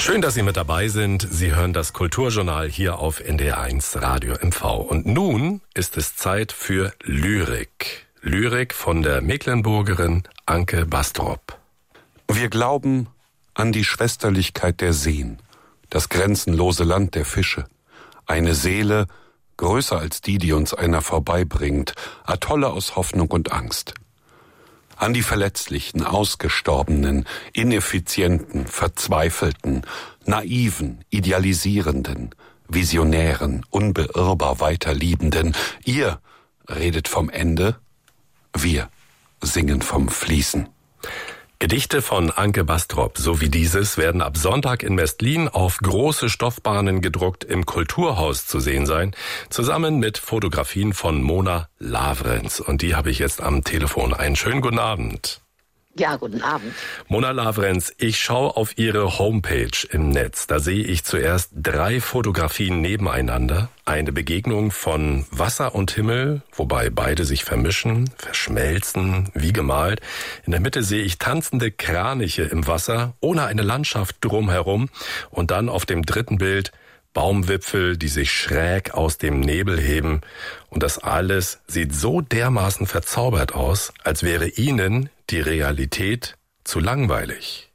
Schön, dass Sie mit dabei sind. Sie hören das Kulturjournal hier auf NDR1 Radio MV. Und nun ist es Zeit für Lyrik. Lyrik von der Mecklenburgerin Anke Bastrop. Wir glauben an die Schwesterlichkeit der Seen, das grenzenlose Land der Fische. Eine Seele, größer als die uns einer vorbeibringt, Atolle aus Hoffnung und Angst. An die verletzlichen, ausgestorbenen, ineffizienten, verzweifelten, naiven, idealisierenden, visionären, unbeirrbar weiterliebenden. Ihr redet vom Ende, wir singen vom Fließen. Gedichte von Anke Bastrop, so wie dieses, werden ab Sonntag in Mestlin auf große Stoffbahnen gedruckt im Kulturhaus zu sehen sein, zusammen mit Fotografien von Mona Lavrenz. Und die habe ich jetzt am Telefon. Einen schönen guten Abend. Ja, guten Abend. Mona Lavrenz, ich schaue auf Ihre Homepage im Netz. Da sehe ich zuerst 3 Fotografien nebeneinander. Eine Begegnung von Wasser und Himmel, wobei beide sich vermischen, verschmelzen, wie gemalt. In der Mitte sehe ich tanzende Kraniche im Wasser, ohne eine Landschaft drumherum. Und dann auf dem dritten Bild Baumwipfel, die sich schräg aus dem Nebel heben. Und das alles sieht so dermaßen verzaubert aus, als wäre Ihnen die Realität zu langweilig.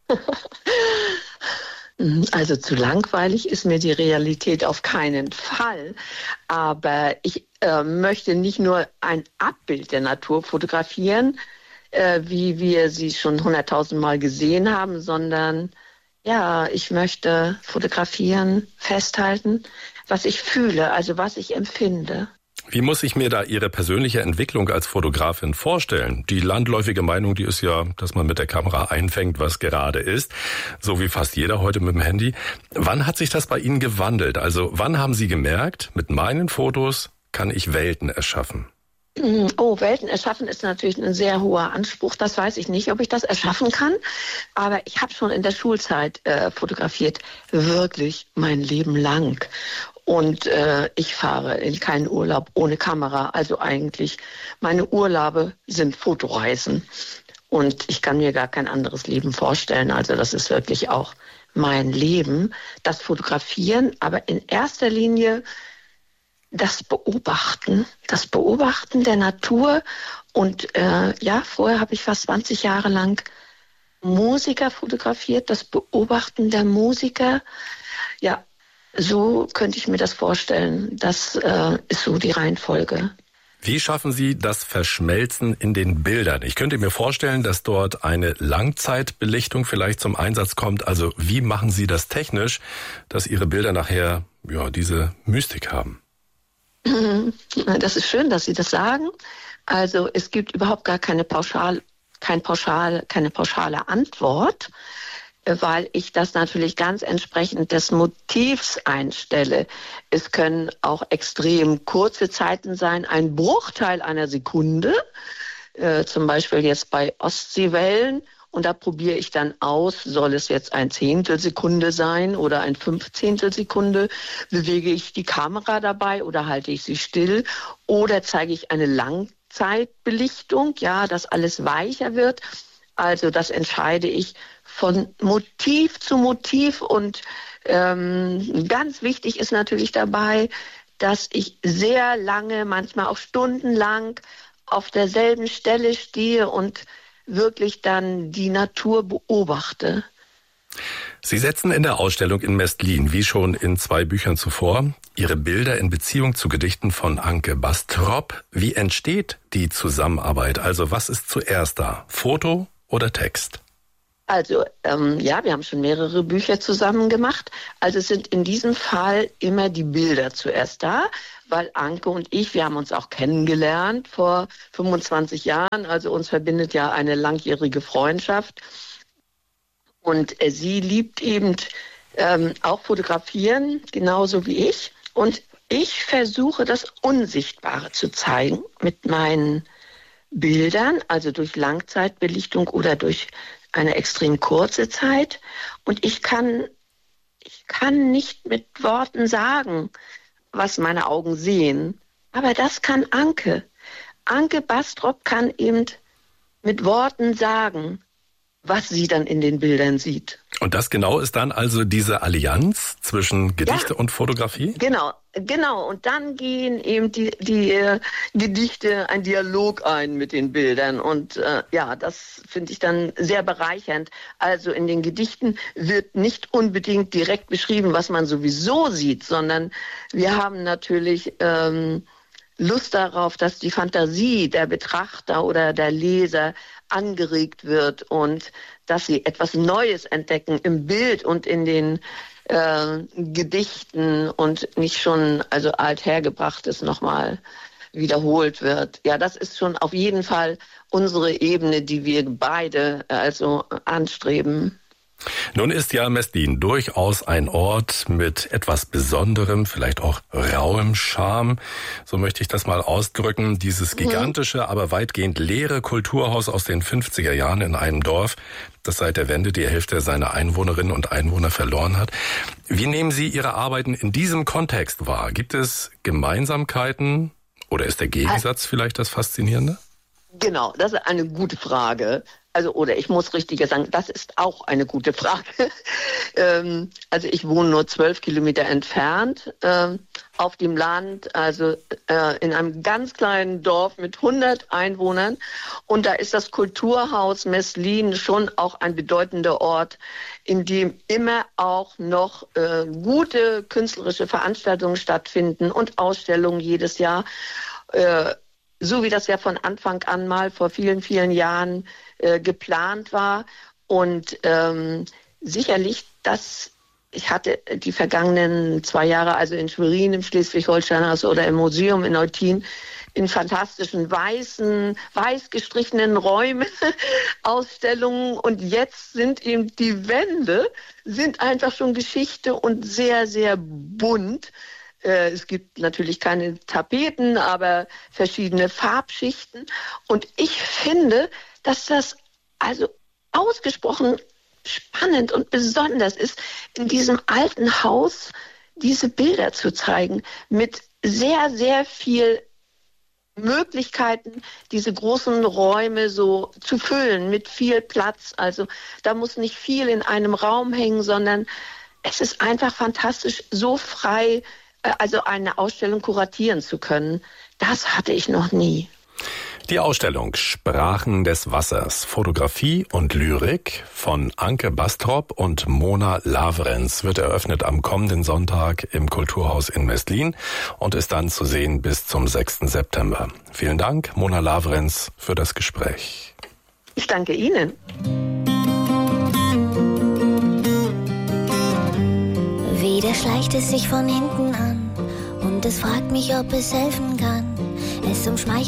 Also zu langweilig ist mir die Realität auf keinen Fall. Aber ich möchte nicht nur ein Abbild der Natur fotografieren, wie wir sie schon 100.000 Mal gesehen haben, sondern ja, ich möchte fotografieren, festhalten, was ich fühle, also was ich empfinde. Wie muss ich mir da Ihre persönliche Entwicklung als Fotografin vorstellen? Die landläufige Meinung, die ist ja, dass man mit der Kamera einfängt, was gerade ist. So wie fast jeder heute mit dem Handy. Wann hat sich das bei Ihnen gewandelt? Also wann haben Sie gemerkt, mit meinen Fotos kann ich Welten erschaffen? Oh, Welten erschaffen ist natürlich ein sehr hoher Anspruch. Das weiß ich nicht, ob ich das erschaffen kann. Aber ich habe schon in der Schulzeit fotografiert, wirklich mein Leben lang. Und ich fahre in keinen Urlaub ohne Kamera. Also eigentlich, meine Urlaube sind Fotoreisen. Und ich kann mir gar kein anderes Leben vorstellen. Also das ist wirklich auch mein Leben, das Fotografieren. Aber in erster Linie das Beobachten der Natur. Und vorher habe ich fast 20 Jahre lang Musiker fotografiert, das Beobachten der Musiker. Ja, so könnte ich mir das vorstellen. Das ist so die Reihenfolge. Wie schaffen Sie das Verschmelzen in den Bildern? Ich könnte mir vorstellen, dass dort eine Langzeitbelichtung vielleicht zum Einsatz kommt. Also wie machen Sie das technisch, dass Ihre Bilder nachher diese Mystik haben? Das ist schön, dass Sie das sagen. Also es gibt überhaupt gar keine pauschale Antwort, weil ich das natürlich ganz entsprechend des Motivs einstelle. Es können auch extrem kurze Zeiten sein, ein Bruchteil einer Sekunde, zum Beispiel jetzt bei Ostseewellen. Und da probiere ich dann aus, soll es jetzt ein Zehntelsekunde sein oder ein Fünfzehntelsekunde? Bewege ich die Kamera dabei oder halte ich sie still? Oder zeige ich eine Langzeitbelichtung, ja, dass alles weicher wird? Also das entscheide ich von Motiv zu Motiv. Und ganz wichtig ist natürlich dabei, dass ich sehr lange, manchmal auch stundenlang auf derselben Stelle stehe und wirklich dann die Natur beobachte. Sie setzen in der Ausstellung in Mestlin, wie schon in 2 Büchern zuvor, Ihre Bilder in Beziehung zu Gedichten von Anke Bastrop. Wie entsteht die Zusammenarbeit? Also was ist zuerst da? Foto oder Text? Also wir haben schon mehrere Bücher zusammen gemacht. Also es sind in diesem Fall immer die Bilder zuerst da, weil Anke und ich, wir haben uns auch kennengelernt vor 25 Jahren. Also uns verbindet ja eine langjährige Freundschaft. Und sie liebt eben auch fotografieren, genauso wie ich. Und ich versuche, das Unsichtbare zu zeigen mit meinen Bildern, also durch Langzeitbelichtung oder durch eine extrem kurze Zeit. Und ich kann nicht mit Worten sagen, was meine Augen sehen. Aber das kann Anke. Anke Bastrop kann eben mit Worten sagen, was sie dann in den Bildern sieht. Und das genau ist dann also diese Allianz zwischen Gedichte und Fotografie? Genau. Und dann gehen eben die Gedichte ein Dialog ein mit den Bildern. Und das finde ich dann sehr bereichernd. Also in den Gedichten wird nicht unbedingt direkt beschrieben, was man sowieso sieht, sondern wir haben natürlich Lust darauf, dass die Fantasie der Betrachter oder der Leser angeregt wird und dass sie etwas Neues entdecken im Bild und in den Gedichten und nicht schon althergebrachtes nochmal wiederholt wird. Ja, das ist schon auf jeden Fall unsere Ebene, die wir beide anstreben. Nun ist ja Meslin durchaus ein Ort mit etwas Besonderem, vielleicht auch rauem Charme. So möchte ich das mal ausdrücken. Dieses gigantische, aber weitgehend leere Kulturhaus aus den 50er Jahren in einem Dorf, das seit der Wende die Hälfte seiner Einwohnerinnen und Einwohner verloren hat. Wie nehmen Sie Ihre Arbeiten in diesem Kontext wahr? Gibt es Gemeinsamkeiten oder ist der Gegensatz vielleicht das Faszinierende? Genau, das ist eine gute Frage. Ich muss richtiger sagen, das ist auch eine gute Frage. Ich wohne nur 12 Kilometer entfernt auf dem Land, in einem ganz kleinen Dorf mit 100 Einwohnern. Und da ist das Kulturhaus Meslin schon auch ein bedeutender Ort, in dem immer auch noch gute künstlerische Veranstaltungen stattfinden und Ausstellungen jedes Jahr. So wie das ja von Anfang an mal vor vielen, vielen Jahren geplant war. Und sicherlich, ich hatte die vergangenen 2 Jahre, in Schwerin, im Schleswig-Holstein-Haus oder im Museum in Eutin, in fantastischen weiß gestrichenen Räumen, Ausstellungen. Und jetzt sind eben die Wände, sind einfach schon Geschichte und sehr, sehr bunt. Es gibt natürlich keine Tapeten, aber verschiedene Farbschichten. Und ich finde, dass das ausgesprochen spannend und besonders ist, in diesem alten Haus diese Bilder zu zeigen, mit sehr, sehr viel Möglichkeiten, diese großen Räume so zu füllen, mit viel Platz. Also da muss nicht viel in einem Raum hängen, sondern es ist einfach fantastisch, so frei eine Ausstellung kuratieren zu können. Das hatte ich noch nie. Die Ausstellung Sprachen des Wassers, Fotografie und Lyrik von Anke Bastrop und Mona Lavrenz wird eröffnet am kommenden Sonntag im Kulturhaus in Meslin und ist dann zu sehen bis zum 6. September. Vielen Dank, Mona Lavrenz, für das Gespräch. Ich danke Ihnen. Wieder schleicht es sich von hinten an und es fragt mich, ob es helfen kann. Es umschmeichelt